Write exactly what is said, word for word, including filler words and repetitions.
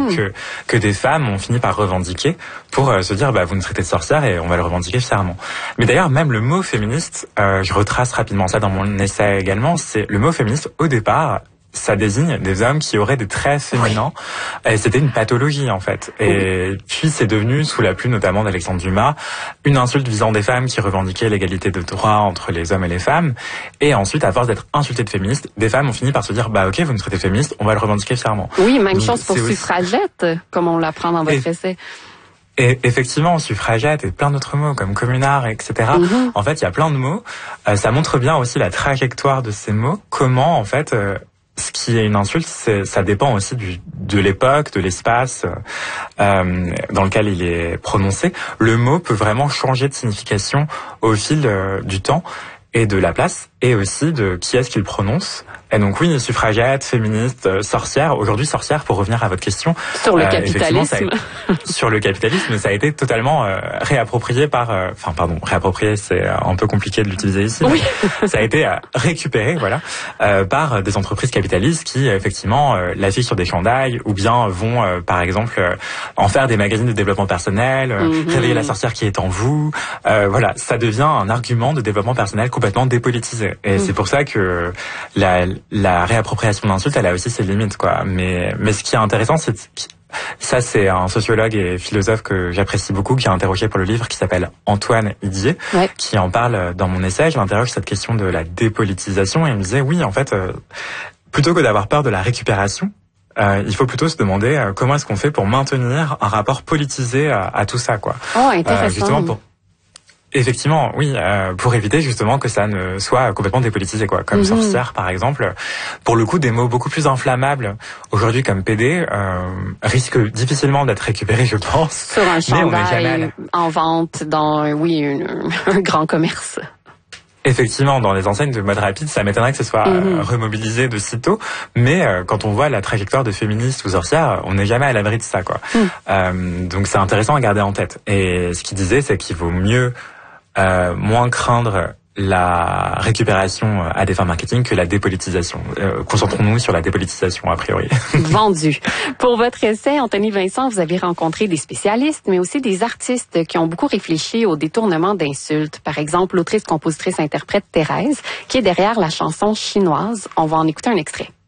mmh. que que des femmes ont fini par revendiquer pour euh, se dire bah vous nous traitez de sorcières et on va le revendiquer fièrement. Mais d'ailleurs même le mot féministe, euh, je retrace rapidement ça dans mon essai également, c'est le mot féministe au départ. Ça désigne des hommes qui auraient des traits féminins. Oui. Et c'était une pathologie, en fait. Et oui. puis, c'est devenu, sous la plume notamment d'Alexandre Dumas, une insulte visant des femmes qui revendiquaient l'égalité de droit entre les hommes et les femmes. Et ensuite, à force d'être insultées de féministes, des femmes ont fini par se dire, bah ok, vous nous traitez féministes, on va le revendiquer fièrement. Oui, même Donc, chose pour suffragette, aussi... comme on l'apprend dans votre et... essai. Et effectivement, suffragette et plein d'autres mots comme communard, et cetera. Mm-hmm. En fait, il y a plein de mots. Euh, ça montre bien aussi la trajectoire de ces mots. Comment, en fait... Euh, ce qui est une insulte, c'est, ça dépend aussi du, de l'époque, de l'espace euh, dans lequel il est prononcé. Le mot peut vraiment changer de signification au fil euh, du temps et de la place, et aussi de qui est-ce qu'il prononce. Et donc oui, suffragette, féministe, euh, sorcière. Aujourd'hui, sorcière, pour revenir à votre question. Sur le euh, capitalisme. Ça a, sur le capitalisme, ça a été totalement euh, réapproprié par... Euh, enfin, pardon, réapproprié, c'est un peu compliqué de l'utiliser ici. Oui. Ça a été euh, récupéré, voilà, euh, par des entreprises capitalistes qui, effectivement, euh, l'affichent sur des chandails, ou bien vont, euh, par exemple, euh, en faire des magazines de développement personnel, euh, mm-hmm. réveiller la sorcière qui est en vous. Euh, voilà, ça devient un argument de développement personnel complètement dépolitisé. Et mm. c'est pour ça que la... la réappropriation d'insultes, elle a aussi ses limites, quoi. Mais, mais ce qui est intéressant, c'est que ça, c'est un sociologue et philosophe que j'apprécie beaucoup, qui a interrogé pour le livre, qui s'appelle Antoine Hidier, ouais. qui en parle dans mon essai. Je l'interroge sur cette question de la dépolitisation et il me disait, oui, en fait, euh, plutôt que d'avoir peur de la récupération, Euh, il faut plutôt se demander euh, comment est-ce qu'on fait pour maintenir un rapport politisé à, à tout ça, quoi. Oh, intéressant. Euh, justement pour Effectivement, oui, euh, pour éviter justement que ça ne soit complètement dépolitisé, quoi. Comme mmh. sorcière, par exemple. Pour le coup, des mots beaucoup plus inflammables aujourd'hui, comme P D, euh, risquent difficilement d'être récupérés, je pense. Sur un chandail en vente dans, oui, une, un grand commerce. Effectivement, dans les enseignes de mode rapide, ça m'étonnerait que ce soit mmh. remobilisé de sitôt. Mais euh, quand on voit la trajectoire de féministes ou sorcières, on n'est jamais à l'abri de ça, quoi. Mmh. Euh, donc c'est intéressant à garder en tête. Et ce qu'il disait, c'est qu'il vaut mieux euh, moins craindre la récupération à des fins marketing que la dépolitisation. Euh, concentrons-nous sur la dépolitisation, a priori. Vendu. Pour votre essai, Anthony Vincent, vous avez rencontré des spécialistes, mais aussi des artistes qui ont beaucoup réfléchi au détournement d'insultes. Par exemple, l'autrice, compositrice, interprète Thérèse, qui est derrière la chanson chinoise. On va en écouter un extrait.